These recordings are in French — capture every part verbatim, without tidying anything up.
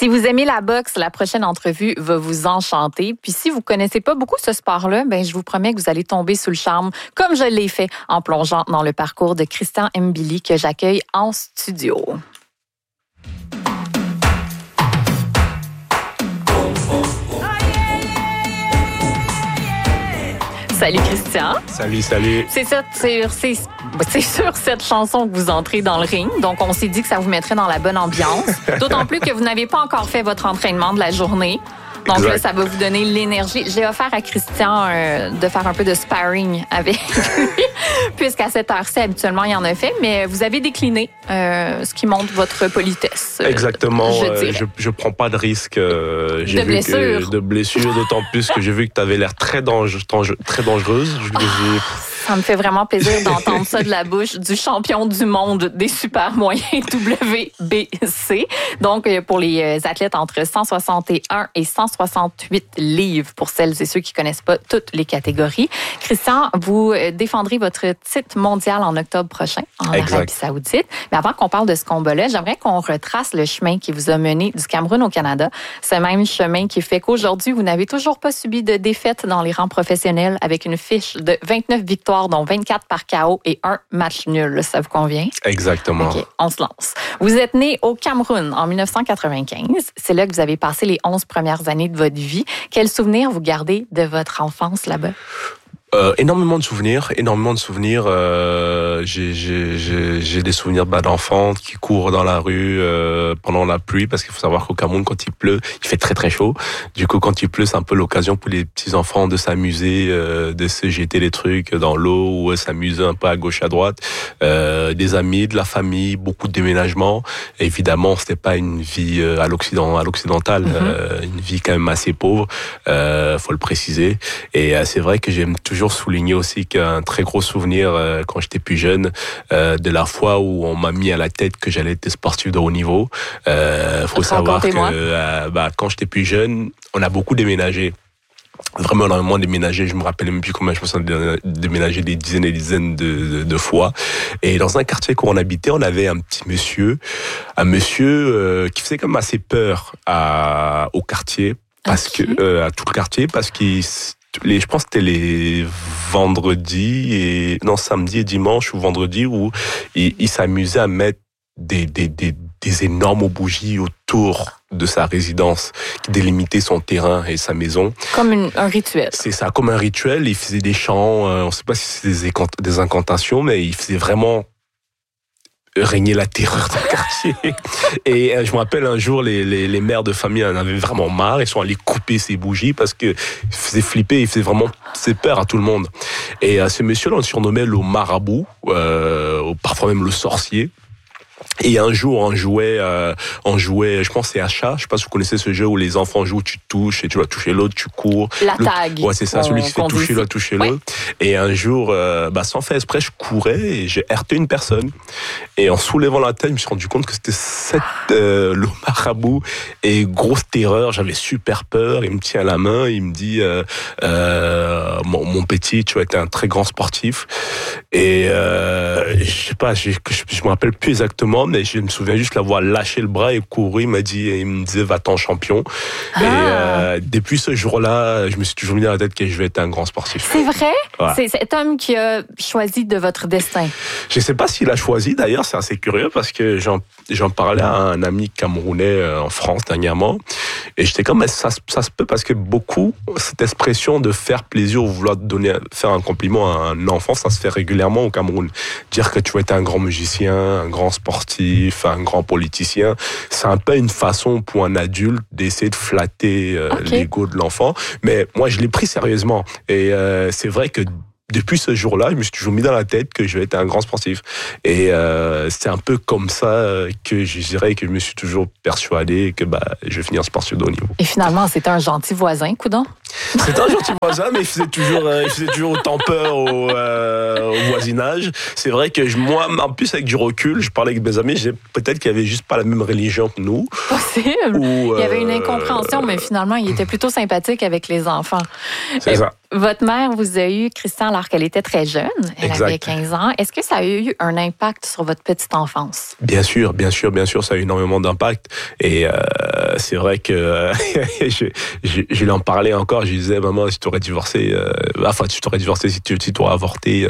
Si vous aimez la boxe, la prochaine entrevue va vous enchanter. Puis si vous connaissez pas beaucoup ce sport-là, ben je vous promets que vous allez tomber sous le charme, comme je l'ai fait en plongeant dans le parcours de Christian Mbili que j'accueille en studio. Salut Christian. Salut, salut. C'est ça, c'est, c'est, c'est sur cette chanson que vous entrez dans le ring. Donc, on s'est dit que ça vous mettrait dans la bonne ambiance. D'autant plus que vous n'avez pas encore fait votre entraînement de la journée. Donc exact. Là, ça va vous donner l'énergie. J'ai offert à Christian euh, de faire un peu de sparring avec lui, puisqu'à cette heure-ci, habituellement, il en a fait. Mais vous avez décliné, euh, ce qui montre votre politesse. Exactement. Je euh, je, je prends pas de risque. Euh, j'ai de vu blessure. Que, de blessure, d'autant plus que j'ai vu que tu avais l'air très, dange, très dangereuse. Je, je... Ça me fait vraiment plaisir d'entendre ça de la bouche du champion du monde des super moyens W B C. Donc, pour les athlètes entre cent soixante et un et cent soixante-huit livres, pour celles et ceux qui connaissent pas toutes les catégories. Christian, vous défendrez votre titre mondial en octobre prochain en exact. Arabie Saoudite. Mais avant qu'on parle de ce combat-là, j'aimerais qu'on retrace le chemin qui vous a mené du Cameroun au Canada. Ce même chemin qui fait qu'aujourd'hui, vous n'avez toujours pas subi de défaite dans les rangs professionnels avec une fiche de vingt-neuf victoires dont vingt-quatre par K O et un match nul. Ça vous convient? Exactement. OK, on se lance. Vous êtes né au Cameroun en dix-neuf cent quatre-vingt-quinze. C'est là que vous avez passé les onze premières années de votre vie. Quels souvenirs vous gardez de votre enfance là-bas? Euh, énormément de souvenirs, énormément de souvenirs. Euh, j'ai, j'ai, j'ai, j'ai des souvenirs bah, d'enfants qui courent dans la rue euh, pendant la pluie, parce qu'il faut savoir qu'au Cameroun, quand il pleut, il fait très très chaud. Du coup, quand il pleut, c'est un peu l'occasion pour les petits enfants de s'amuser, euh, de se jeter des trucs dans l'eau ou s'amuser un peu à gauche à droite. Euh, des amis, de la famille, beaucoup de déménagements. Et évidemment, c'était pas une vie euh, à l'occident, à l'occidental, mm-hmm. euh, une vie quand même assez pauvre. Euh, faut le préciser. Et euh, c'est vrai que j'aime toujours souligner aussi qu'un très gros souvenir euh, quand j'étais plus jeune euh, de la fois où on m'a mis à la tête que j'allais être sportif de haut niveau. Euh, faut savoir que euh, bah, quand j'étais plus jeune, on a beaucoup déménagé. Vraiment énormément déménagé. Je me rappelle même plus combien je pense déménager des dizaines et des dizaines de, de, de fois. Et dans un quartier où on habitait, on avait un petit monsieur, un monsieur euh, qui faisait comme assez peur à, au quartier, parce okay. que euh, à tout le quartier, parce qu'il Les, je pense que c'était les vendredis et non samedi et dimanche ou vendredi où il, il s'amusait à mettre des, des, des, des énormes bougies autour de sa résidence qui délimitait son terrain et sa maison. Comme une, un rituel. C'est ça, comme un rituel. Il faisait des chants, euh, on ne sait pas si c'est des, des incantations, mais il faisait vraiment régner la terreur dans le quartier. Et euh, je me rappelle un jour, les, les, les mères de famille en avaient vraiment marre. Ils sont allés couper ces bougies parce que il faisait flipper, il faisait vraiment c'est peur à tout le monde. Et euh, ce monsieur-là, on le surnommait le marabout, euh, parfois même le sorcier. Et un jour, on jouait, euh, on jouait, je pense que c'est Achat. Je sais pas si vous connaissez ce jeu où les enfants jouent, tu touches et tu dois toucher l'autre, tu cours. La tag. Ouais, c'est ça, celui qui se fait toucher, doit toucher l'autre. Ouais. Et un jour, euh, bah, sans faire exprès, je courais et j'ai heurté une personne. Et en soulevant la tête, je me suis rendu compte que c'était cette, euh, le marabout. Et grosse terreur, j'avais super peur. Il me tient la main, il me dit, euh, euh, mon, mon petit, tu as été un très grand sportif. Et, euh, je sais pas, je, je, je me rappelle plus exactement, mais je me souviens juste l'avoir lâché le bras et couru. Il m'a dit, il me disait, va-t'en champion. Ah. Et euh, depuis ce jour-là, je me suis toujours mis dans la tête que je vais être un grand sportif. C'est vrai? Ouais. C'est cet homme qui a choisi de votre destin. Je sais pas s'il a choisi, d'ailleurs, c'est assez curieux parce que j'en, j'en parlais à un ami camerounais en France dernièrement. Et j'étais comme, ça, ça se peut parce que beaucoup, cette expression de faire plaisir ou vouloir donner, faire un compliment à un enfant, ça se fait régulièrement au Cameroun. Dire que tu vas être un grand musicien, un grand sportif, un grand politicien, c'est un peu une façon pour un adulte d'essayer de flatter euh, okay. l'ego de l'enfant. Mais moi, je l'ai pris sérieusement. Et euh, c'est vrai que depuis ce jour-là, je me suis toujours mis dans la tête que je vais être un grand sportif. Et euh, c'est un peu comme ça que je dirais que je me suis toujours persuadé que bah, je vais finir sportif de haut niveau. Et finalement, c'était un gentil voisin, coudonc? C'était un gentil voisin, mais il faisait toujours, euh, il faisait toujours autant peur au, euh, au voisinage. C'est vrai que je, moi, en plus avec du recul, je parlais avec mes amis, j'ai, peut-être qu'il n'y avait juste pas la même religion que nous. Possible. Ou, euh, il y avait une incompréhension, mais finalement, il était plutôt sympathique avec les enfants. C'est Et ça. Votre mère vous a eu, Christian, alors qu'elle était très jeune. Elle exact. avait quinze ans. Est-ce que ça a eu un impact sur votre petite enfance? Bien sûr, bien sûr, bien sûr, ça a eu énormément d'impact. Et euh, c'est vrai que je, je, je l'en parlais encore. Je disais, maman, si tu aurais divorcé, euh, enfin, si tu aurais divorcé, si tu si aurais avorté, euh,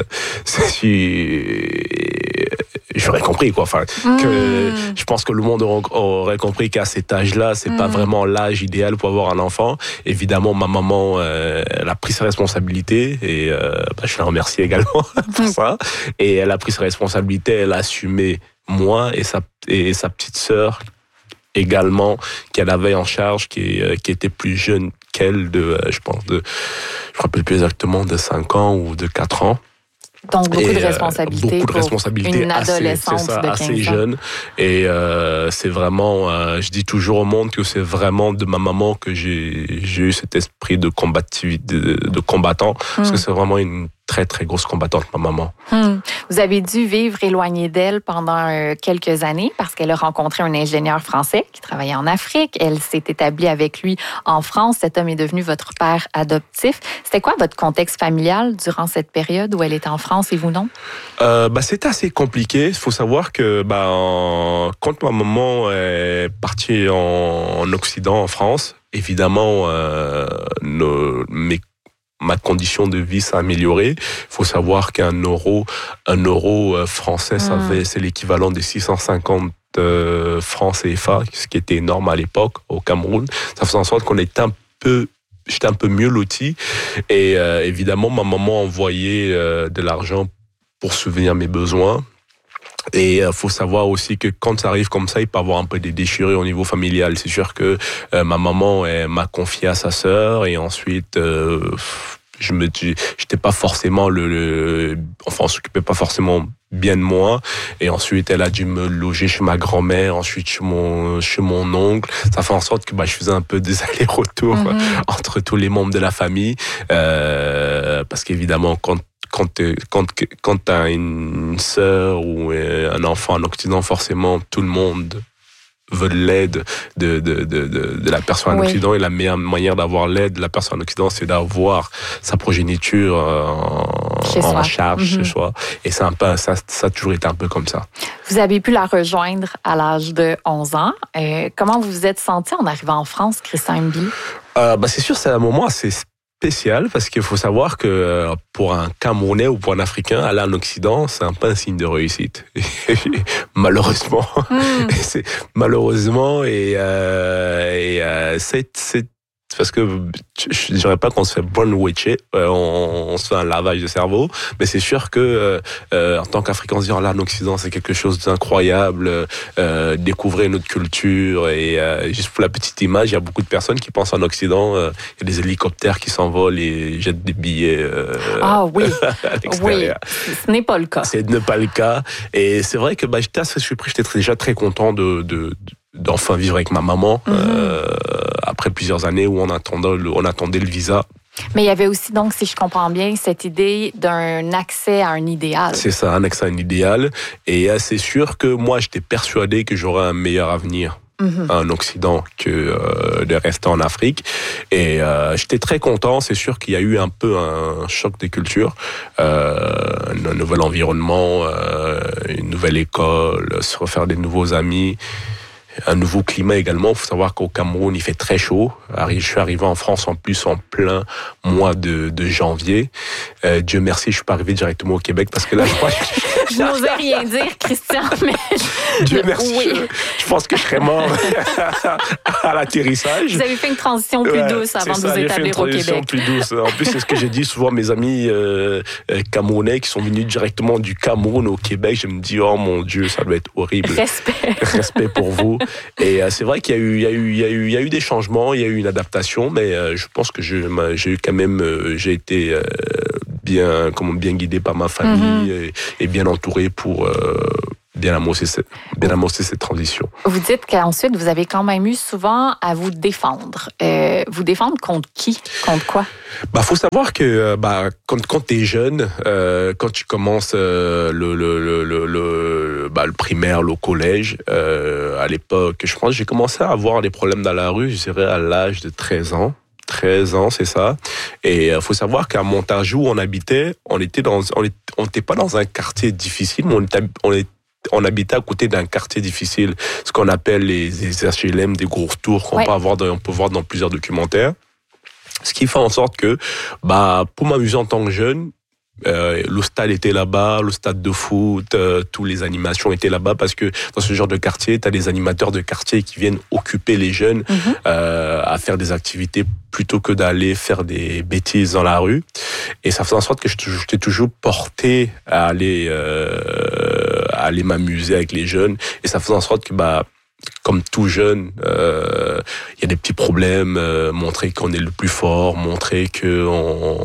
si j'aurais compris, quoi. Enfin, mmh. que je pense que le monde aurait compris qu'à cet âge-là, c'est mmh. pas vraiment l'âge idéal pour avoir un enfant. Évidemment, ma maman, euh, elle a pris ses responsabilités et euh, bah, je la remercie également pour ça. Et elle a pris ses responsabilités, elle a assumé moi et sa et sa petite sœur également qu'elle avait en charge, qui qui était plus jeune qu'elle de, je pense de, je me rappelle plus exactement de cinq ans ou de quatre ans. Donc, beaucoup et, de responsabilités. Beaucoup de responsabilités. Une adolescente assez, c'est ça, de assez quinze ans. jeune. Et euh, c'est vraiment, euh, je dis toujours au monde que c'est vraiment de ma maman que j'ai, j'ai eu cet esprit de combativité, de, de combattant. Mmh. Parce que c'est vraiment une très, très grosse combattante, ma maman. Mmh. Vous avez dû vivre éloigné d'elle pendant euh, quelques années parce qu'elle a rencontré un ingénieur français qui travaillait en Afrique. Elle s'est établie avec lui en France. Cet homme est devenu votre père adoptif. C'était quoi votre contexte familial durant cette période où elle était en France et vous non? Euh, bah, c'était assez compliqué. Il faut savoir que bah, en... quand ma maman est partie en, en Occident, en France, évidemment, euh, nos, mes ma condition de vie s'est améliorée. Il faut savoir qu'un euro, un euro français, mmh. ça fait, c'est l'équivalent de six cent cinquante euh, francs C F A, ce qui était énorme à l'époque au Cameroun. Ça faisait en sorte qu'on était un peu, j'étais un peu mieux loti. Et euh, évidemment, ma maman envoyait euh, de l'argent pour subvenir mes besoins. Et il euh, faut savoir aussi que quand ça arrive comme ça, il peut y avoir un peu des déchirures au niveau familial. C'est sûr que euh, ma maman elle, m'a confié à sa sœur et ensuite euh, je me dis, j'étais pas forcément le, le enfin on s'occupait pas forcément bien de moi. Et ensuite elle a dû me loger chez ma grand-mère, ensuite chez mon chez mon oncle. Ça fait en sorte que bah je faisais un peu des allers-retours mmh. entre tous les membres de la famille euh, parce qu'évidemment quand Quand, quand, quand tu as une sœur ou un enfant en Occident, forcément, tout le monde veut l'aide de, de, de, de, de la personne en oui. Occident. Et la meilleure manière d'avoir l'aide de la personne en Occident, c'est d'avoir sa progéniture en, en charge mm-hmm. chez soi. Et c'est un peu, ça, ça a toujours été un peu comme ça. Vous avez pu la rejoindre à l'âge de onze ans. Euh, comment vous vous êtes senti en arrivant en France, Christian Mbili? Euh, bah, c'est sûr, c'est un moment assez spécial parce qu'il faut savoir que pour un Camerounais ou pour un Africain, aller en Occident, c'est un peu un signe de réussite. malheureusement, mm. c'est malheureusement et, euh, et euh, c'est, c'est parce que je ne dirais pas qu'on se fait brainwasher, euh, on, on se fait un lavage de cerveau, mais c'est sûr que euh, en tant qu'Africain, on se dit oh là en Occident c'est quelque chose d'incroyable, euh, découvrir notre culture et euh, juste pour la petite image, il y a beaucoup de personnes qui pensent en Occident, euh, il y a des hélicoptères qui s'envolent et jettent des billets. Euh, ah oui, oui, ce n'est pas le cas. C'est ne pas le cas et c'est vrai que bah, j'étais assez surpris, j'étais déjà très content de, de, de d'enfin vivre avec ma maman mm-hmm. euh, après plusieurs années où on attendait, le, on attendait le visa. Mais il y avait aussi, donc, si je comprends bien, cette idée d'un accès à un idéal. C'est ça, un accès à un idéal. Et c'est sûr que moi, j'étais persuadé que j'aurais un meilleur avenir mm-hmm. en Occident que euh, de rester en Afrique. Et euh, j'étais très content. C'est sûr qu'il y a eu un peu un choc des cultures, euh, un nouvel environnement, euh, une nouvelle école, se refaire des nouveaux amis. Un nouveau climat également. Il faut savoir qu'au Cameroun, il fait très chaud. Je suis arrivé en France en plus en plein mois de, de janvier. Euh, Dieu merci, je suis pas arrivé directement au Québec parce que là, je crois que... Je n'osais rien dire, Christian, mais... Dieu merci. Oui. Je, je pense que je serais mort à l'atterrissage. Vous avez fait une transition plus ouais, douce avant de ça, vous établir au Québec. J'ai fait une transition plus douce. En plus, c'est ce que j'ai dit souvent à mes amis euh, camerounais qui sont venus directement du Cameroun au Québec. Je me dis, oh mon Dieu, ça doit être horrible. Respect. Respect pour vous. Et euh, c'est vrai qu'il y a eu, il y a eu, il y a eu, il y a eu des changements, il y a eu une adaptation, mais euh, je pense que je, j'ai eu quand même, euh, j'ai été euh, bien, comment bien guidé par ma famille mm-hmm. et, et bien entouré pour euh, bien amorcer cette, bien amorcer cette transition. Vous dites qu'ensuite vous avez quand même eu souvent à vous défendre. Euh, vous défendre contre qui, contre quoi? Bah, faut savoir que bah quand quand t'es jeune, euh, quand tu commences euh, le, le le le le bah le primaire, le collège, euh, à l'époque, je pense que j'ai commencé à avoir des problèmes dans la rue, je dirais à l'âge de treize ans. treize ans, c'est ça. Et il faut savoir qu'à Montargis, où on habitait, on était dans, on n'était pas dans un quartier difficile, mais on était, on était on habitait à côté d'un quartier difficile, ce qu'on appelle les, les H L M, des grosses tours qu'on ouais. peut avoir dans, on peut voir dans plusieurs documentaires. Ce qui fait en sorte que, bah, pour m'amuser en tant que jeune, Euh, le stade était là-bas, le stade de foot, euh, tous les animations étaient là-bas parce que dans ce genre de quartier, tu as des animateurs de quartier qui viennent occuper les jeunes mm-hmm. euh, à faire des activités plutôt que d'aller faire des bêtises dans la rue. Et ça faisait en sorte que je j'étais toujours porté à aller, euh, à aller m'amuser avec les jeunes. Et ça faisait en sorte que, bah, comme tout jeune, il euh, y a des petits problèmes, euh, montrer qu'on est le plus fort, montrer que on,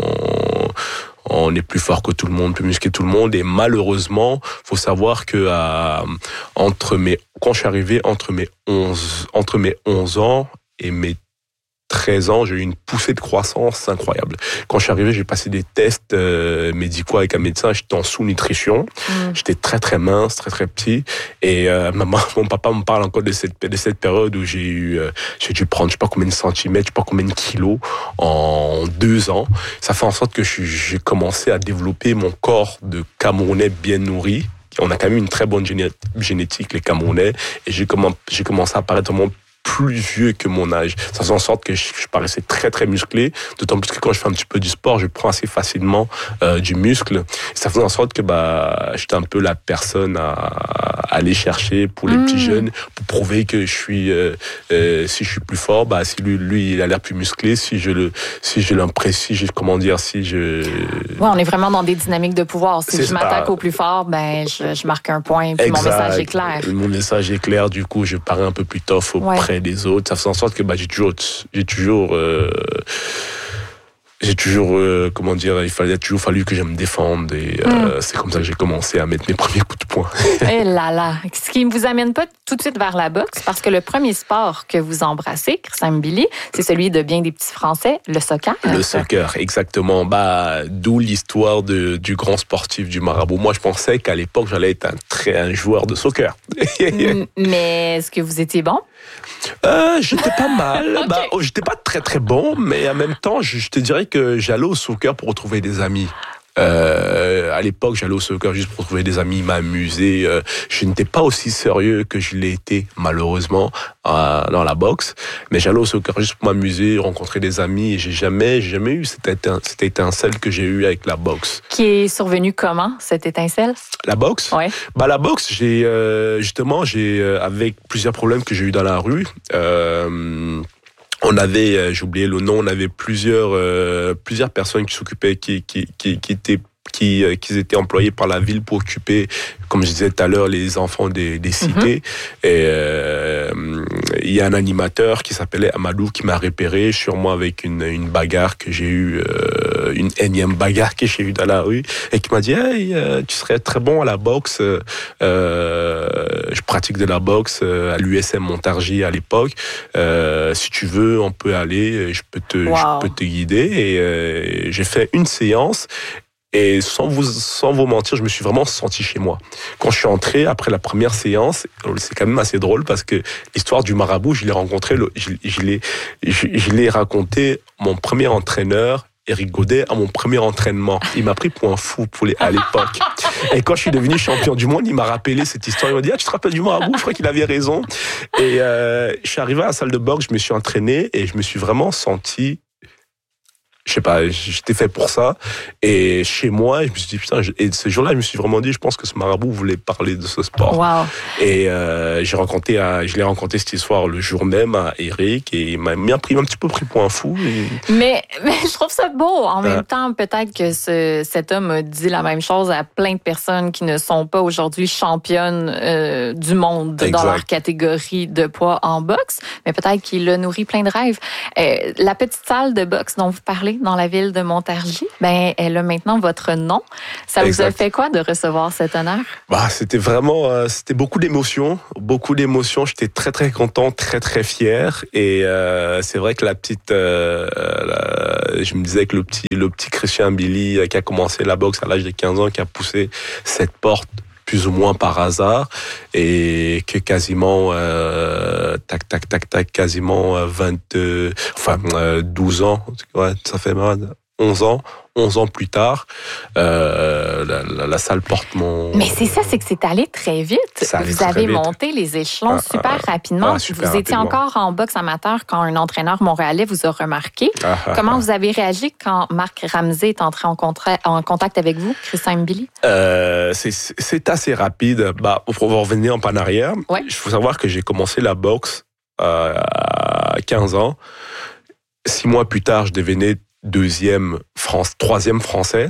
on est plus fort que tout le monde, plus musclé que tout le monde. Et malheureusement, faut savoir que à, entre mes, quand je suis arrivé entre mes onze, entre mes onze ans et mes treize ans, j'ai eu une poussée de croissance incroyable. Quand je suis arrivé, j'ai passé des tests euh, médicaux avec un médecin. J'étais en sous-nutrition. Mmh. J'étais très très mince, très très petit. Et euh, maman, mon papa me parle encore de cette de cette période où j'ai eu, euh, j'ai dû prendre je sais pas combien de centimètres, je sais pas combien de kilos en deux ans. Ça fait en sorte que je, j'ai commencé à développer mon corps de Camerounais bien nourri. On a quand même une très bonne génétique, les Camerounais. Et j'ai commencé, j'ai commencé à apparaître vraiment plus vieux que mon âge. Ça fait en sorte que je, je paraissais très très musclé, d'autant plus que quand je fais un petit peu du sport, je prends assez facilement euh, du muscle. Ça fait en sorte que bah j'étais un peu la personne à, à aller chercher pour les mmh. petits jeunes, pour prouver que je suis euh, euh, si je suis plus fort, bah si lui lui il a l'air plus musclé, si je le si je l'imprécie, si comment dire, si je ouais, on est vraiment dans des dynamiques de pouvoir. Si c'est je m'attaque au plus fort, ben je, je marque un point, puis exact. Mon message est clair. Mon message est clair, du coup, je parais un peu plus tough auprès ouais. des autres. Ça fait en sorte que bah j'ai toujours j'ai toujours euh, j'ai toujours euh, comment dire il fallait toujours fallu que je me défende et euh, mm. c'est comme ça que j'ai commencé à mettre mes premiers coups de poing. Eh là là, ce qui ne vous amène pas tout de suite vers la boxe parce que le premier sport que vous embrassez, Christian Mbili, c'est celui de bien des petits Français, le soccer. Le soccer, exactement. Bah d'où l'histoire de du grand sportif du marabout. Moi, je pensais qu'à l'époque j'allais être un très un joueur de soccer. Mais est-ce que vous étiez bon? Euh, j'étais pas mal. okay. Bah, oh, j'étais pas très très bon, mais en même temps, je, je te dirais que j'allais au soccer pour retrouver des amis. Euh, à l'époque, j'allais au soccer juste pour trouver des amis, m'amuser. Euh, je n'étais pas aussi sérieux que je l'ai été, malheureusement, euh, dans la boxe. Mais j'allais au soccer juste pour m'amuser, rencontrer des amis. Et j'ai jamais, j'ai jamais eu cette, étein- cette étincelle que j'ai eue avec la boxe. Qui est survenue comment, cette étincelle? La boxe? Ouais. Bah, la boxe, j'ai, euh, justement, j'ai, euh, avec plusieurs problèmes que j'ai eu dans la rue, euh, on avait, j'ai oublié le nom, on avait plusieurs euh, plusieurs personnes qui s'occupaient, qui qui qui, qui étaient qui qui étaient employés par la ville pour occuper, comme je disais tout à l'heure, les enfants des des cités. Mm-hmm. Et euh, il y a un animateur qui s'appelait Amadou qui m'a repéré sur moi avec une une bagarre que j'ai eue, euh, une énième bagarre que j'ai eue dans la rue, et qui m'a dit hey, euh, tu serais très bon à la boxe. Euh, je pratique de la boxe à l'U S M Montargis à l'époque. Euh, si tu veux, on peut aller, je peux te wow. je peux te guider. Et euh, j'ai fait une séance. Et sans vous, sans vous mentir, je me suis vraiment senti chez moi. Quand je suis entré, après la première séance, c'est quand même assez drôle parce que l'histoire du marabout, je l'ai rencontré, je, je l'ai, je, je l'ai raconté mon premier entraîneur, Éric Godet, à mon premier entraînement. Il m'a pris pour un fou pour les, à l'époque. Et quand je suis devenu champion du monde, il m'a rappelé cette histoire. Il m'a dit, ah, tu te rappelles du marabout? Je crois qu'il avait raison. Et euh, je suis arrivé à la salle de boxe, je me suis entraîné et je me suis vraiment senti, je sais pas, j'étais fait pour ça. Et chez moi, je me suis dit, putain, et ce jour-là, je me suis vraiment dit, je pense que ce marabout voulait parler de ce sport. Wow. Et euh, j'ai rencontré, à, je l'ai rencontré cette histoire le jour même à Eric, et il m'a bien pris, un petit peu pris pour un fou. Et... Mais, mais je trouve ça beau. En même euh. temps, peut-être que ce, cet homme dit la même chose à plein de personnes qui ne sont pas aujourd'hui championnes euh, du monde exact. Dans leur catégorie de poids en boxe, mais peut-être qu'il a nourri plein de rêves. Euh, la petite salle de boxe dont vous parlez, dans la ville de Montargis, ben elle a maintenant votre nom. Ça exact. Vous a fait quoi de recevoir cet honneur? Bah, c'était vraiment, euh, c'était beaucoup d'émotions, beaucoup d'émotions. J'étais très très content, très très fier. Et euh, c'est vrai que la petite, euh, la, je me disais que le petit, le petit Christian Mbili euh, qui a commencé la boxe à l'âge de quinze ans, qui a poussé cette porte plus ou moins par hasard, et que quasiment euh, tac tac tac, tac, tac, quasiment euh, vingt, euh, enfin euh, douze ans, ouais, ça fait mal, onze ans. onze ans plus tard, euh, la, la, la salle porte mon... Mais c'est ça, c'est que c'est allé très vite. Allé vous très avez vite. monté les échelons Ah, super ah, rapidement. ah, super vous étiez rapidement. encore en boxe amateur quand un entraîneur montréalais vous a remarqué. Ah, ah, Comment ah. vous avez réagi quand Marc Ramsey est entré en, contra- en contact avec vous, Christian Mbili? Euh, c'est, c'est assez rapide. Bah, pour revenir un peu en arrière, il Ouais. faut savoir que j'ai commencé la boxe euh, à quinze ans. Six mois plus tard, je devenais deuxième, France, troisième français.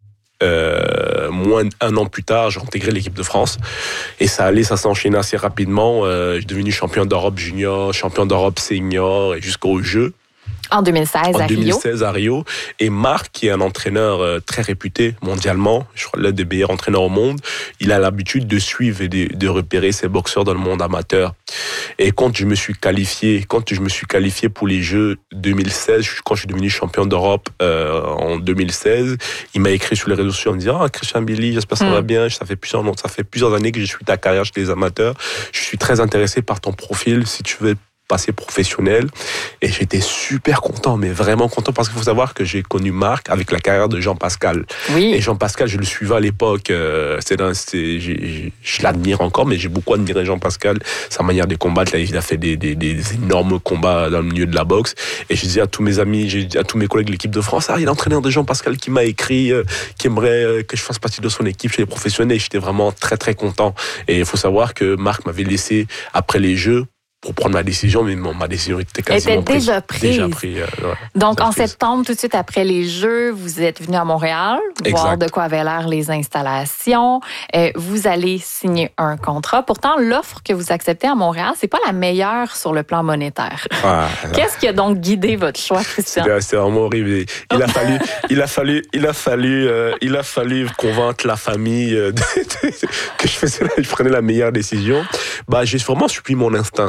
Euh, moins d'un an plus tard, j'ai intégré l'équipe de France. Et ça allait, ça s'enchaînait assez rapidement. Euh, je suis devenu champion d'Europe junior, champion d'Europe senior et jusqu'aux Jeux. En deux mille seize, En à deux mille Rio. seize à Rio. Et Marc, qui est un entraîneur euh, très réputé mondialement, je crois l'un des meilleurs entraîneurs au monde, il a l'habitude de suivre et de, de repérer ses boxeurs dans le monde amateur. Et quand je me suis qualifié, quand je me suis qualifié pour les Jeux deux mille seize, quand je suis devenu champion d'Europe euh, en deux mille seize, il m'a écrit sur les réseaux sociaux en me disant ah, Christian Mbili, j'espère que ça Mm. va bien. Ça fait plusieurs, ça fait plusieurs années que je suis ta carrière chez les amateurs. Je suis très intéressé par ton profil. Si tu veux passer professionnel, et j'étais super content, mais vraiment content, parce qu'il faut savoir que j'ai connu Marc avec la carrière de Jean-Pascal. Oui. Et Jean-Pascal, je le suivais à l'époque, euh, c'est dans, c'est, j'ai, je l'admire encore, mais j'ai beaucoup admiré Jean-Pascal, sa manière de combattre. Là, il a fait des, des, des énormes combats dans le milieu de la boxe, et je disais à tous mes amis, j'ai dit à tous mes collègues de l'équipe de France, ah, il y a l'entraîneur de Jean-Pascal qui m'a écrit, euh, qui aimerait euh, que je fasse partie de son équipe chez les professionnels. J'étais vraiment très très content. Et il faut savoir que Marc m'avait laissé après les Jeux pour prendre ma décision, mais mon, ma décision était quasiment était déjà prise. Déjà prise. Euh, ouais, Donc, déjà en prise. septembre, tout de suite après les Jeux, vous êtes venu à Montréal, Exact. voir de quoi avaient l'air les installations. Euh, vous allez signer un contrat. Pourtant, l'offre que vous acceptez à Montréal, c'est pas la meilleure sur le plan monétaire. Ah, Qu'est-ce qui a donc guidé votre choix, Christian? C'était, c'était vraiment horrible. Il a fallu, il a fallu, il a fallu, euh, il a fallu convaincre la famille euh, de, de, de, que je faisais, je prenais la meilleure décision. Bah, j'ai vraiment suivi mon instinct.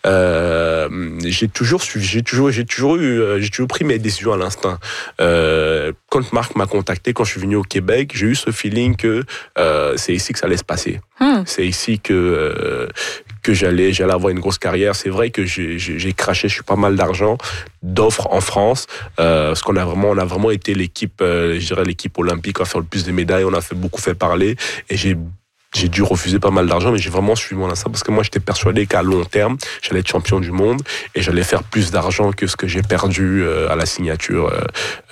Euh, j'ai toujours suivi, j'ai toujours, j'ai toujours eu, euh, j'ai toujours pris mes décisions à l'instinct. Euh, quand Marc m'a contacté, quand je suis venu au Québec, j'ai eu ce feeling que euh, c'est ici que ça allait se passer. Hmm. C'est ici que euh, que j'allais, j'allais avoir une grosse carrière. C'est vrai que j'ai, j'ai, j'ai craché, je suis pas mal d'argent, d'offres en France, euh, parce qu'on a vraiment, on a vraiment été l'équipe, euh, je dirais l'équipe olympique à faire le plus de médailles. On a fait beaucoup fait parler, et j'ai J'ai dû refuser pas mal d'argent, mais j'ai vraiment suivi mon instinct, parce que moi, j'étais persuadé qu'à long terme, j'allais être champion du monde et j'allais faire plus d'argent que ce que j'ai perdu euh, à la signature euh,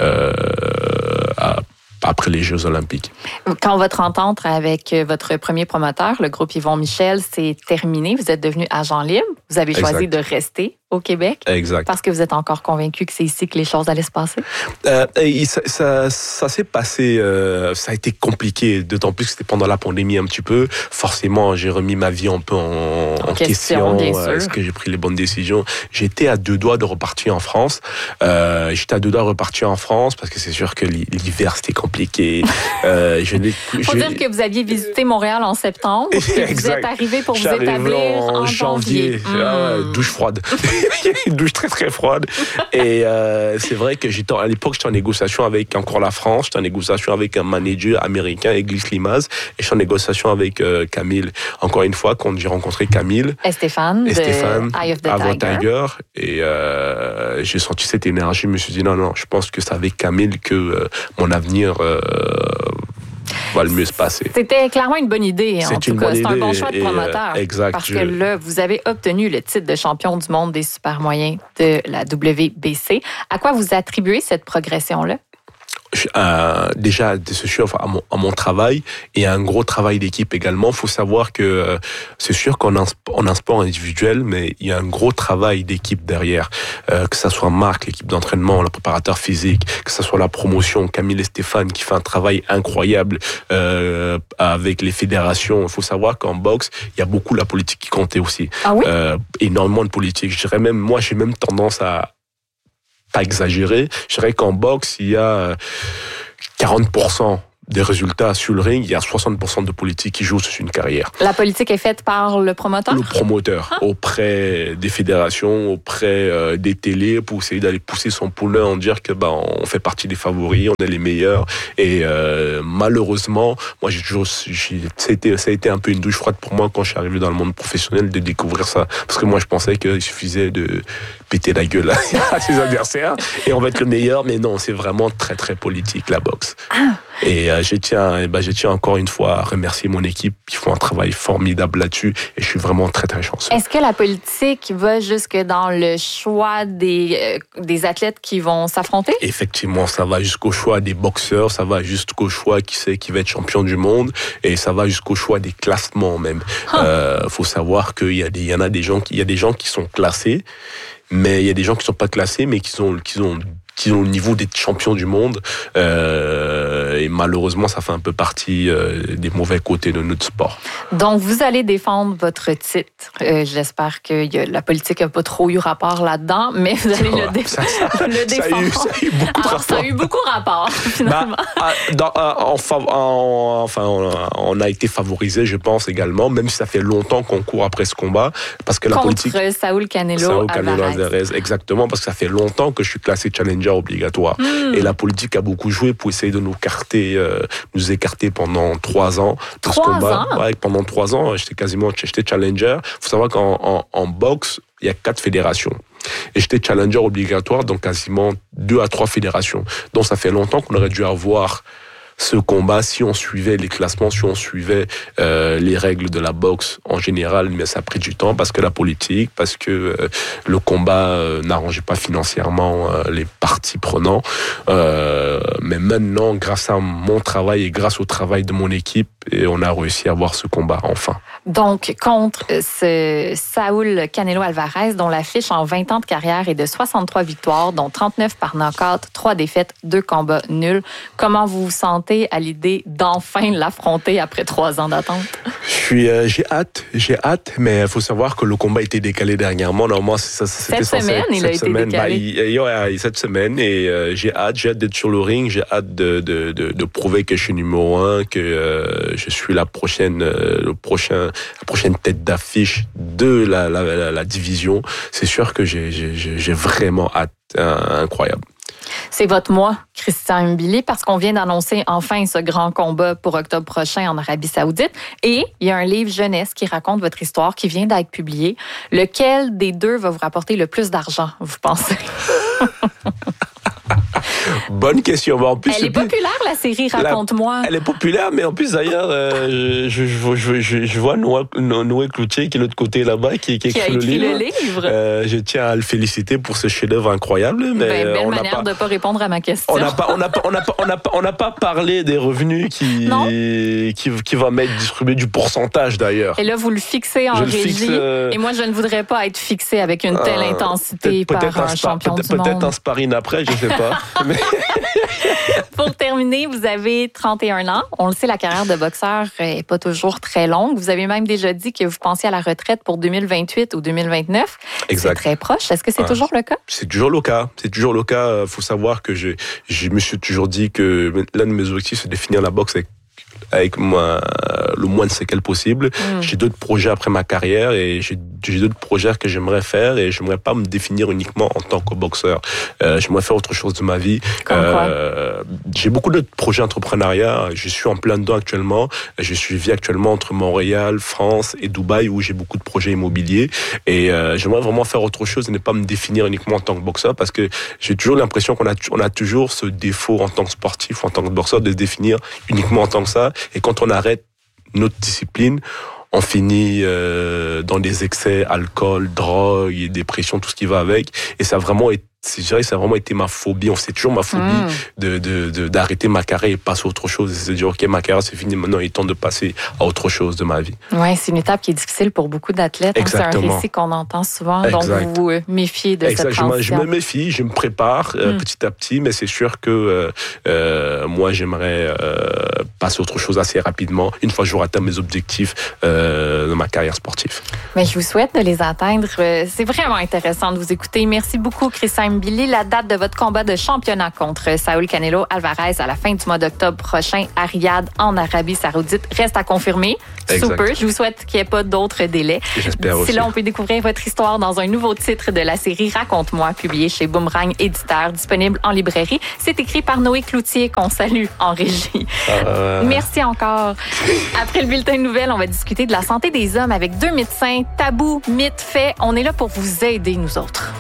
euh, à, après les Jeux Olympiques. Quand votre entente avec votre premier promoteur, le groupe Yvon Michel, s'est terminée, vous êtes devenu agent libre. Vous avez choisi Exact. de rester au Québec Exact. parce que vous êtes encore convaincu que c'est ici que les choses allaient se passer? Euh, et ça, ça, ça s'est passé, euh, ça a été compliqué, d'autant plus que c'était pendant la pandémie un petit peu. Forcément, j'ai remis ma vie un peu en, en, en question. question bien euh, sûr. Est-ce que j'ai pris les bonnes décisions? J'étais à deux doigts de repartir en France. Euh, j'étais à deux doigts de repartir en France parce que c'est sûr que l'hiver, c'était compliqué. euh, je n'ai, Faut je, dire que vous aviez visité Montréal en septembre et vous Exact. êtes arrivé pour Je vous suis arrivé établir en, en janvier. janvier. Ah ouais, Hmm. douche froide. Une douche très très froide. Et euh, c'est vrai que j'étais à l'époque j'étais en négociation avec encore la France, j'étais en négociation avec un manager américain, Eglis Limaz, et j'étais en négociation avec euh, Camille. Encore une fois, quand j'ai rencontré Camille Et Stéphane, et de Stéphane, Eye of the avant Tiger. Tiger, et euh, j'ai senti cette énergie. Je me suis dit non non, je pense que c'est avec Camille que euh, mon avenir euh, va le mieux se passer. C'était clairement une bonne idée, en C'est tout une cas. bonne C'est un idée, bon choix de et, euh, promoteur. exact, Parce je- que là, vous avez obtenu le titre de champion du monde des super moyens de la W B C. À quoi vous attribuez cette progression-là? Euh, déjà c'est sûr à mon, à mon travail et à un gros travail d'équipe également. Il faut savoir que euh, c'est sûr qu'on a, un, on a un sport individuel, mais il y a un gros travail d'équipe derrière, euh, que ça soit Marc, l'équipe d'entraînement, le préparateur physique, que ça soit la promotion, Camille et Stéphane qui fait un travail incroyable euh, avec les fédérations. Il faut savoir qu'en boxe il y a beaucoup la politique qui comptait aussi. Ah oui? Euh, énormément de politique. Je dirais même, moi j'ai même tendance à pas exagérer, je dirais qu'en boxe, il y a quarante pour cent des résultats sur le ring, il y a soixante pour cent de politique qui jouent sur une carrière. La politique est faite par le promoteur? Le promoteur, ah. auprès des fédérations, auprès euh, des télés, pour essayer d'aller pousser son poulain, en dire que bah, on fait partie des favoris, on est les meilleurs. Et euh, malheureusement, moi j'ai toujours, j'ai, ça, a été, ça a été un peu une douche froide pour moi quand je suis arrivé dans le monde professionnel de découvrir ça. Parce que moi je pensais qu'il suffisait de péter la gueule à ses adversaires et on va être le meilleur. Mais non, c'est vraiment très très politique la boxe. Ah. Et euh, je tiens, bah, je tiens encore une fois à remercier mon équipe. Ils font un travail formidable là-dessus et je suis vraiment très très chanceux. Est-ce que la politique va jusque dans le choix des euh, des athlètes qui vont s'affronter? Effectivement, ça va jusqu'au choix des boxeurs, ça va jusqu'au choix qui sait qui va être champion du monde et ça va jusqu'au choix des classements même. Il huh. euh, faut savoir qu'il y a des, il y en a des gens qui, il y a des gens qui sont classés, mais il y a des gens qui sont pas classés, mais qui sont, qui ont qui ont le niveau des champions du monde. Euh, et malheureusement, ça fait un peu partie euh, des mauvais côtés de notre sport. Donc, vous allez défendre votre titre. Euh, j'espère que y a, la politique n'a pas trop eu rapport là-dedans, mais vous allez ouais, le, dé- ça, ça, le défendre. Ça a eu, ça a eu beaucoup de Alors, rapport. Ça a eu beaucoup de rapport, finalement. Bah, dans, enfin, enfin, on a été favorisé, je pense, également, même si ça fait longtemps qu'on court après ce combat. Parce que la Contre politique... Saúl Canelo Saúl Canelo Alvarez. Alvarez. Exactement, parce que ça fait longtemps que je suis classé challenger obligatoire. Mmh. Et la politique a beaucoup joué pour essayer de nous écarter, euh, nous écarter pendant trois ans. Trois ce combat. ans? Ouais, pendant trois ans, j'étais quasiment, j'étais challenger. Faut savoir qu'en en, en boxe, il y a quatre fédérations. Et j'étais challenger obligatoire dans quasiment deux à trois fédérations. Donc ça fait longtemps qu'on aurait dû avoir ce combat si on suivait les classements, si on suivait euh, les règles de la boxe en général, mais ça a pris du temps parce que la politique, parce que euh, le combat euh, n'arrangeait pas financièrement euh, les parties prenants. Euh, mais maintenant, grâce à mon travail et grâce au travail de mon équipe, et on a réussi à avoir ce combat enfin. Donc, contre ce Saúl Canelo Alvarez, dont la fiche en vingt ans de carrière est de soixante-trois victoires, dont trente-neuf par knockout, trois défaites, deux combats nuls. Comment vous vous sentez à l'idée d'enfin l'affronter après trois ans d'attente? Je suis, euh, j'ai hâte, j'ai hâte, mais il faut savoir que le combat a été décalé dernièrement. Normalement, ça, c'était cette semaine, censé, il a été semaine, décalé. Bah, il, ouais, cette semaine, et euh, j'ai hâte, j'ai hâte d'être sur le ring, j'ai hâte de, de, de, de prouver que je suis numéro un, que euh, je suis la prochaine, euh, le prochain, la prochaine tête d'affiche de la, la, la, la division. C'est sûr que j'ai, j'ai, j'ai vraiment hâte, hein, incroyable. C'est votre mois, Christian Mbili, parce qu'on vient d'annoncer enfin ce grand combat pour octobre prochain en Arabie Saoudite. Et il y a un livre jeunesse qui raconte votre histoire qui vient d'être publié. Lequel des deux va vous rapporter le plus d'argent, vous pensez? Bonne question. En plus, elle est populaire, la série Raconte-moi. La, elle est populaire, mais en plus, d'ailleurs, euh, je, je, je, je, je vois Noé, Noé Cloutier qui est de l'autre côté là-bas, qui, qui, qui a écrit le livre. Le livre. Euh, je tiens à le féliciter pour ce chef-d'œuvre incroyable. Mais ben, belle on manière pas, de ne pas répondre à ma question. On n'a pas, on n'a pas, on n'a pas, on n'a pas, on n'a pas parlé des revenus qui, qui, qui va m'être distribué, du pourcentage d'ailleurs. Et là, vous le fixez en je régie. Fixe, euh... Et moi, je ne voudrais pas être fixé avec une telle euh, intensité par un, un champion peut-être, du monde. Peut-être un sparring après, je ne sais pas. mais... Pour terminer, vous avez trente et un ans. On le sait, la carrière de boxeur n'est pas toujours très longue. Vous avez même déjà dit que vous pensiez à la retraite pour deux mille vingt-huit ou deux mille vingt-neuf. Exact. C'est très proche. Est-ce que c'est ouais. toujours le cas? C'est toujours le cas. C'est toujours le cas. Il faut savoir que je, je me suis toujours dit que l'un de mes objectifs, c'est de finir la boxe avec avec moi, le moins de séquelles possible. Mmh. J'ai d'autres projets après ma carrière et j'ai, j'ai d'autres projets que j'aimerais faire et j'aimerais pas me définir uniquement en tant que boxeur. Euh, j'aimerais faire autre chose de ma vie. Comme euh, j'ai beaucoup d'autres projets entrepreneuriat. Je suis en plein dedans actuellement. Je suis vie actuellement entre Montréal, France et Dubaï où j'ai beaucoup de projets immobiliers et euh, j'aimerais vraiment faire autre chose et ne pas me définir uniquement en tant que boxeur parce que j'ai toujours l'impression qu'on a, on a toujours ce défaut en tant que sportif ou en tant que boxeur de se définir uniquement en tant que ça. Et quand on arrête notre discipline, on finit euh, dans des excès, alcool, drogue, et dépression, tout ce qui va avec. Et ça a vraiment été, je dirais, ça a vraiment été ma phobie. C'est toujours ma phobie mmh. de, de, de, d'arrêter ma carrière et passer à autre chose. Et c'est de dire, OK, ma carrière, c'est fini. Maintenant, il est temps de passer à autre chose de ma vie. Oui, c'est une étape qui est difficile pour beaucoup d'athlètes. Exactement. C'est un récit qu'on entend souvent. Exact. Donc, vous vous méfiez de exact. cette transition. Je me méfie, je me prépare euh, mmh. petit à petit, mais c'est sûr que euh, euh, moi, j'aimerais euh, passer à autre chose assez rapidement, une fois que j'aurai atteint mes objectifs euh, de ma carrière sportive. Mais je vous souhaite de les atteindre. C'est vraiment intéressant de vous écouter. Merci beaucoup, Christian même, Billy, la date de votre combat de championnat contre Saúl Canelo Alvarez à la fin du mois d'octobre prochain à Riyad, en Arabie Saoudite, reste à confirmer. Exact. Super. Je vous souhaite qu'il n'y ait pas d'autres délais. J'espère aussi. D'ici là, on peut découvrir votre histoire dans un nouveau titre de la série Raconte-moi, publié chez Boomerang Éditeur, disponible en librairie. C'est écrit par Noé Cloutier, qu'on salue en régie. Euh... Merci encore. Après le bulletin de nouvelles, on va discuter de la santé des hommes avec deux médecins. Tabou, mythe, fait. On est là pour vous aider, nous autres.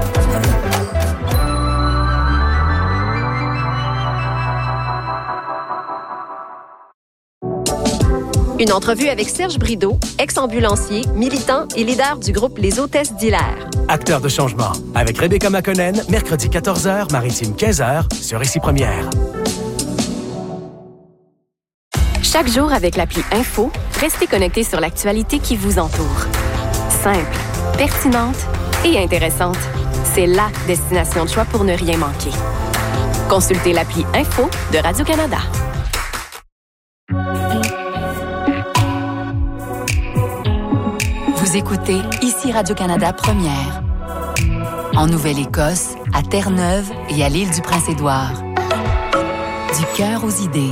Une entrevue avec Serge Brideau, ex-ambulancier, militant et leader du groupe Les Hôtesses d'Hilaire. Acteur de changement, avec Rebecca McConnell, mercredi quatorze heures, Maritime quinze heures, sur Ici Première. Chaque jour avec l'appli Info, restez connecté sur l'actualité qui vous entoure. Simple, pertinente et intéressante. C'est la destination de choix pour ne rien manquer. Consultez l'appli Info de Radio-Canada. Vous écoutez Ici Radio-Canada Première. En Nouvelle-Écosse, à Terre-Neuve et à l'île du Prince-Édouard. Du cœur aux idées.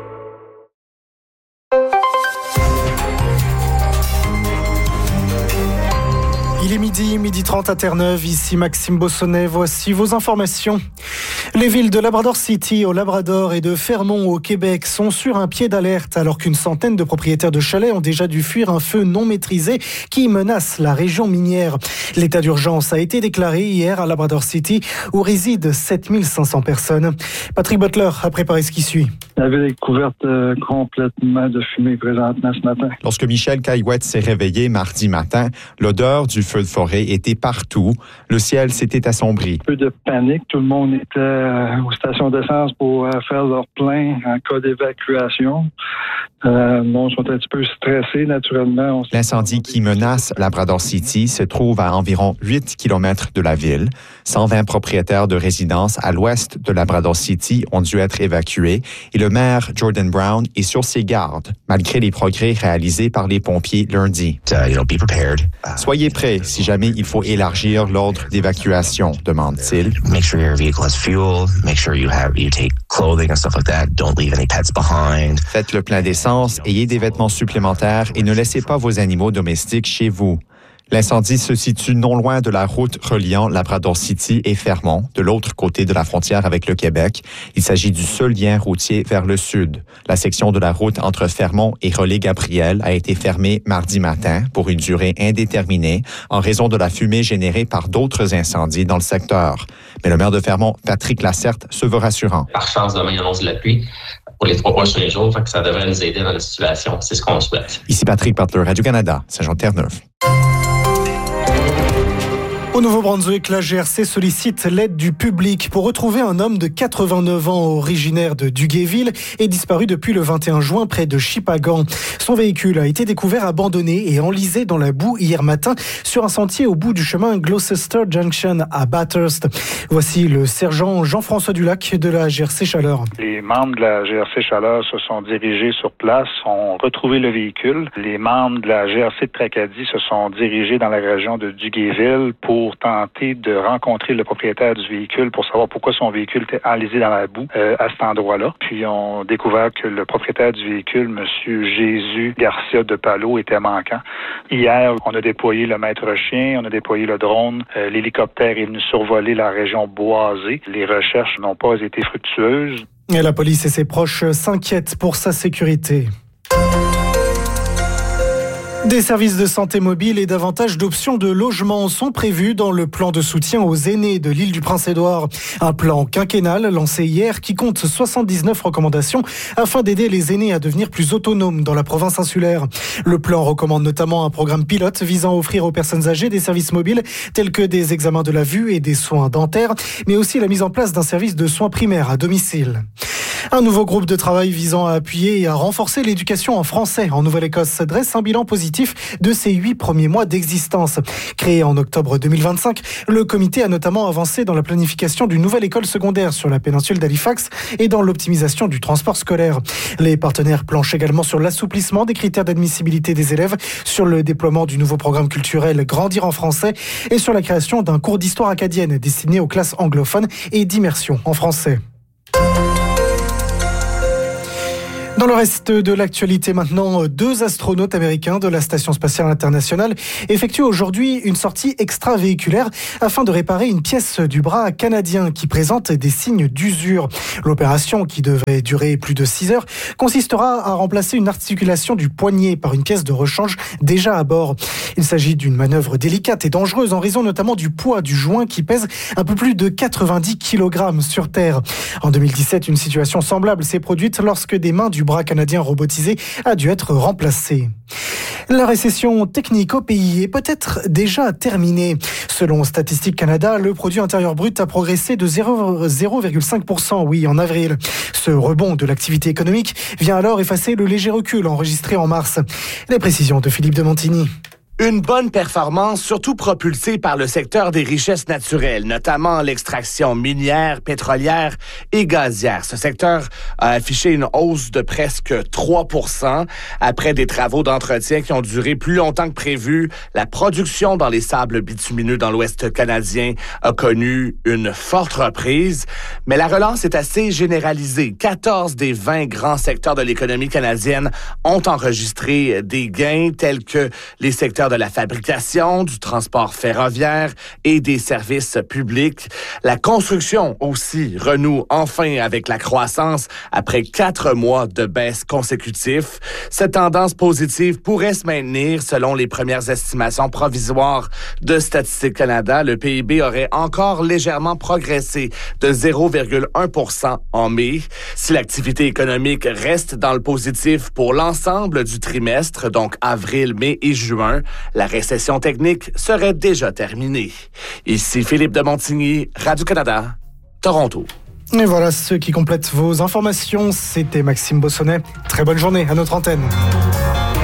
Il est midi, midi trente à Terre-Neuve. Ici Maxime Bossonnet. Voici vos informations. Les villes de Labrador City au Labrador et de Fermont au Québec sont sur un pied d'alerte alors qu'une centaine de propriétaires de chalets ont déjà dû fuir un feu non maîtrisé qui menace la région minière. L'état d'urgence a été déclaré hier à Labrador City où résident sept mille cinq cents personnes. Patrick Butler a préparé ce qui suit. La ville est couverte euh, complètement de fumée présentement ce matin. Lorsque Michel Caillouette s'est réveillé mardi matin, l'odeur du feu de forêt était partout. Le ciel s'était assombri. Un peu de panique. Tout le monde était euh, aux stations d'essence pour euh, faire leur plein en cas d'évacuation. Euh, bon, ils sont un petit peu stressés, naturellement. L'incendie qui menace Labrador City se trouve à environ huit kilomètres de la ville. cent vingt propriétaires de résidences à l'ouest de Labrador City ont dû être évacués et le maire Jordan Brown est sur ses gardes, malgré les progrès réalisés par les pompiers lundi. Uh, you know, be prepared. Uh, Soyez prêts si jamais il faut élargir l'ordre d'évacuation, demande-t-il. Make sure your vehicle has fuel. Make sure you have you take clothing and stuff like that. Don't leave any pets behind. Faites le plein d'essence, ayez des vêtements supplémentaires et ne laissez pas vos animaux domestiques chez vous. L'incendie se situe non loin de la route reliant Labrador City et Fermont, de l'autre côté de la frontière avec le Québec. Il s'agit du seul lien routier vers le sud. La section de la route entre Fermont et Relais-Gabriel a été fermée mardi matin pour une durée indéterminée en raison de la fumée générée par d'autres incendies dans le secteur. Mais le maire de Fermont, Patrick Lacerte, se veut rassurant. Par chance, demain, il annonce de la pluie pour les trois prochains jours, fait que ça devrait nous aider dans la situation. C'est ce qu'on souhaite. Ici Patrick Butler, Radio-Canada, Saint-Jean-Terre-Neuve. Au Nouveau-Brunswick, la G R C sollicite l'aide du public pour retrouver un homme de quatre-vingt-neuf ans originaire de Duguayville et disparu depuis le vingt et un juin près de Shippagan. Son véhicule a été découvert abandonné et enlisé dans la boue hier matin sur un sentier au bout du chemin Gloucester Junction à Bathurst. Voici le sergent Jean-François Dulac de la G R C Chaleur. Les membres de la G R C Chaleur se sont dirigés sur place, ont retrouvé le véhicule. Les membres de la G R C de Tracadie se sont dirigés dans la région de Duguayville pour pour tenter de rencontrer le propriétaire du véhicule pour savoir pourquoi son véhicule était enlisé dans la boue euh, à cet endroit-là. Puis on a découvert que le propriétaire du véhicule, M. Jésus Garcia de Palo, était manquant. Hier, on a déployé le maître chien, on a déployé le drone. Euh, l'hélicoptère est venu survoler la région boisée. Les recherches n'ont pas été fructueuses. Et la police et ses proches s'inquiètent pour sa sécurité. Des services de santé mobile et davantage d'options de logement sont prévus dans le plan de soutien aux aînés de l'île du Prince-Édouard. Un plan quinquennal lancé hier qui compte soixante-dix-neuf recommandations afin d'aider les aînés à devenir plus autonomes dans la province insulaire. Le plan recommande notamment un programme pilote visant à offrir aux personnes âgées des services mobiles tels que des examens de la vue et des soins dentaires, mais aussi la mise en place d'un service de soins primaires à domicile. Un nouveau groupe de travail visant à appuyer et à renforcer l'éducation en français en Nouvelle-Écosse dresse un bilan positif de ses huit premiers mois d'existence. Créé en octobre deux mille vingt-cinq, le comité a notamment avancé dans la planification d'une nouvelle école secondaire sur la péninsule d'Halifax et dans l'optimisation du transport scolaire. Les partenaires planchent également sur l'assouplissement des critères d'admissibilité des élèves, sur le déploiement du nouveau programme culturel Grandir en français et sur la création d'un cours d'histoire acadienne destiné aux classes anglophones et d'immersion en français. Dans le reste de l'actualité maintenant, deux astronautes américains de la Station spatiale internationale effectuent aujourd'hui une sortie extravéhiculaire afin de réparer une pièce du bras canadien qui présente des signes d'usure. L'opération, qui devrait durer plus de six heures, consistera à remplacer une articulation du poignet par une pièce de rechange déjà à bord. Il s'agit d'une manœuvre délicate et dangereuse en raison notamment du poids du joint qui pèse un peu plus de quatre-vingt-dix kilogrammes sur Terre. En deux mille dix-sept, une situation semblable s'est produite lorsque des mains du bras canadien robotisé a dû être remplacé. La récession technique au pays est peut-être déjà terminée. Selon Statistique Canada, le produit intérieur brut a progressé de zéro virgule cinq pour cent, oui, en avril. Ce rebond de l'activité économique vient alors effacer le léger recul enregistré en mars. Les précisions de Philippe de Montigny. Une bonne performance, surtout propulsée par le secteur des richesses naturelles, notamment l'extraction minière, pétrolière et gazière. Ce secteur a affiché une hausse de presque trois pour cent après des travaux d'entretien qui ont duré plus longtemps que prévu. La production dans les sables bitumineux dans l'Ouest canadien a connu une forte reprise, mais la relance est assez généralisée. quatorze des vingt grands secteurs de l'économie canadienne ont enregistré des gains tels que les secteurs de la fabrication, du transport ferroviaire et des services publics. La construction aussi renoue enfin avec la croissance après quatre mois de baisse consécutifs. Cette tendance positive pourrait se maintenir selon les premières estimations provisoires de Statistique Canada. Le P I B aurait encore légèrement progressé de zéro virgule un pour cent en mai. Si l'activité économique reste dans le positif pour l'ensemble du trimestre, donc avril, mai et juin, la récession technique serait déjà terminée. Ici Philippe de Montigny, Radio-Canada, Toronto. Et voilà ceux qui complètent vos informations. C'était Maxime Bossonnet. Très bonne journée à notre antenne.